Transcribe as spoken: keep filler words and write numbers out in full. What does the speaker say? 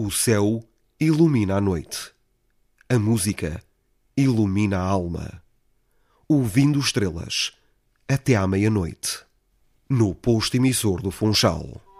O céu ilumina a noite. A música ilumina a alma. Ouvindo estrelas até à meia-noite. No posto emissor do Funchal.